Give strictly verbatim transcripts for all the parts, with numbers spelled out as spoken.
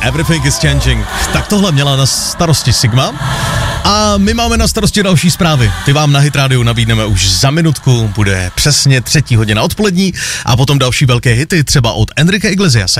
Everything is changing. Tak tohle měla na starosti Sigma. A my máme na starosti další zprávy. Ty vám na Hit Radio nabídneme už za minutku. Bude přesně třetí hodina odpolední a potom další velké hity, třeba od Enrique Iglesiase.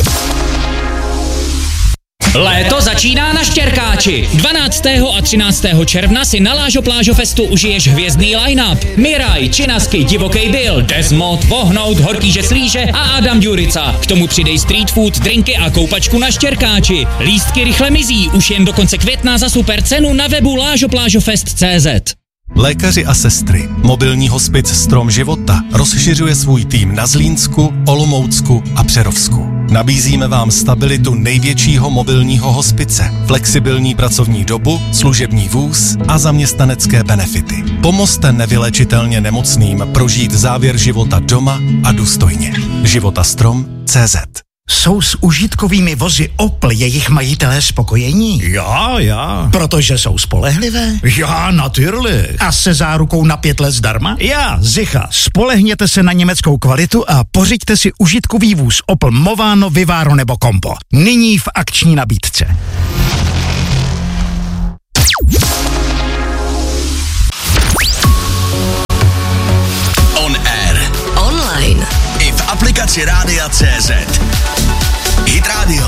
Léto začíná na Štěrkáči. dvanáctého a třináctého června si na Lážo Plážo Festu užiješ hvězdný line-up. Miraj, Činasky, Divokej Bill, Desmod, Vohnout, Horký žeslíže a Adam Ďurica. K tomu přidej street food, drinky a koupačku na Štěrkáči. Lístky rychle mizí, už jen do konce května za super cenu na webu lážo plážo fest tečka cé zet. Lékaři a sestry. Mobilní hospic Strom života rozšiřuje svůj tým na Zlínsku, Olomoucku a Přerovsku. Nabízíme vám stabilitu největšího mobilního hospice, flexibilní pracovní dobu, služební vůz a zaměstnanecké benefity. Pomozte nevylečitelně nemocným prožít závěr života doma a důstojně. Životastrom tečka cé zet. Jsou s užitkovými vozy Opel jejich majitelé spokojení? Já, já. Protože jsou spolehlivé? Já, natürlich. A se zárukou na pět let zdarma? Já, sicher. Spolehněte se na německou kvalitu a pořiďte si užitkový vůz Opel Movano, Vivaro nebo Compo. Nyní v akční nabídce. On air. Online. I v aplikaci Rádia tečka cé zet. Hit Radio.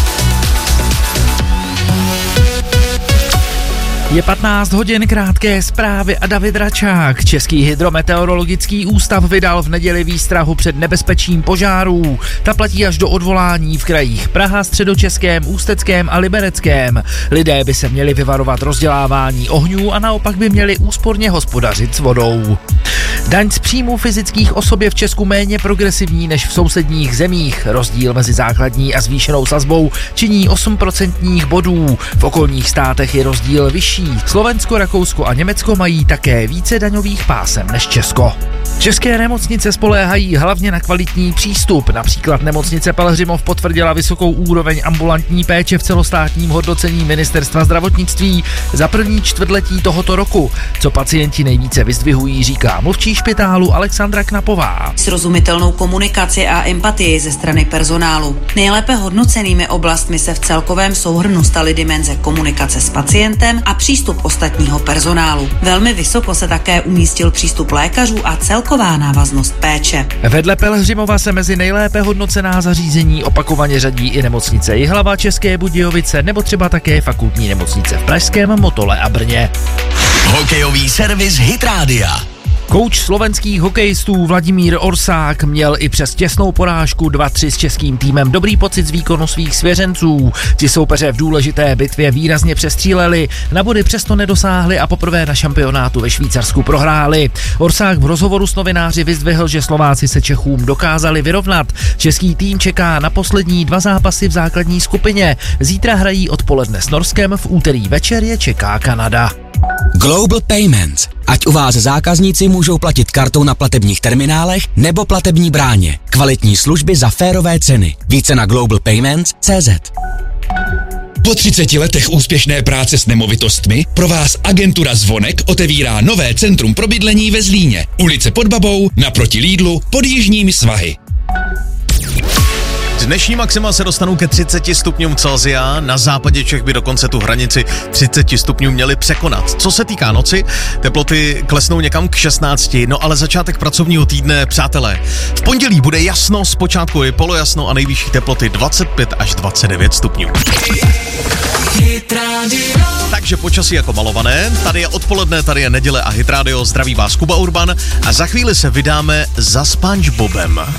Je patnáct hodin, krátké zprávy a David Račák. Český hydrometeorologický ústav vydal v neděli výstrahu před nebezpečím požárů. Ta platí až do odvolání v krajích Praha, Středočeském, Ústeckém a Libereckém. Lidé by se měli vyvarovat rozdělávání ohňů a naopak by měli úsporně hospodařit s vodou. Daň z příjmu fyzických osob je v Česku méně progresivní než v sousedních zemích. Rozdíl mezi základní a zvýšenou sazbou činí osm procentních bodů. V okolních státech je rozdíl vyšší. Slovensko, Rakousko a Německo mají také více daňových pásem než Česko. České nemocnice spoléhají hlavně na kvalitní přístup. Například nemocnice Pelhřimov potvrdila vysokou úroveň ambulantní péče v celostátním hodnocení Ministerstva zdravotnictví za první čtvrtletí tohoto roku. Co pacienti nejvíce vyzdvihují, říká mluvčí špitálu Alexandra Knapová. Srozumitelnou komunikaci a empatii ze strany personálu. Nejlépe hodnocenými oblastmi se v celkovém souhrnu staly dimenze komunikace s pacientem a přístup ostatního personálu. Velmi vysoko se také umístil přístup lékařů a celková návaznost péče. Vedle Pelhřimova se mezi nejlépe hodnocená zařízení opakovaně řadí i nemocnice Jihlava, České Budějovice nebo třeba také fakultní nemocnice v Pražském Motole a Brně. Hokejový servis Hit Rádia. Kouč slovenských hokejistů Vladimír Orsák měl i přes těsnou porážku dva tři s českým týmem dobrý pocit z výkonu svých svěřenců. Ti soupeře v důležité bitvě výrazně přestříleli, na body přesto nedosáhli a poprvé na šampionátu ve Švýcarsku prohráli. Orsák v rozhovoru s novináři vyzdvihl, že Slováci se Čechům dokázali vyrovnat. Český tým čeká na poslední dva zápasy v základní skupině. Zítra hrají odpoledne s Norskem, v úterý večer je čeká Kanada. Global Payments. Ať u vás zákazníci můžou platit kartou na platebních terminálech nebo platební bráně. Kvalitní služby za férové ceny. Více na global payments tečka cé zet. Po třiceti letech úspěšné práce s nemovitostmi pro vás agentura Zvonek otevírá nové centrum pro bydlení ve Zlíně. Ulice Pod Babou, naproti Lidlu, pod Jižními svahy. Dnešní maxima se dostanou ke třiceti stupňům Celsia, na západě Čech by dokonce tu hranici třicet stupňů měli překonat. Co se týká noci, teploty klesnou někam k šestnácti, no ale začátek pracovního týdne, přátelé. V pondělí bude jasno, zpočátku je polojasno a nejvyšší teploty dvacet pět až dvacet devět stupňů. Takže počasí jako malované, tady je odpoledne, tady je neděle a Hit Radio, zdraví vás Kuba Urban a za chvíli se vydáme za SpongeBobem.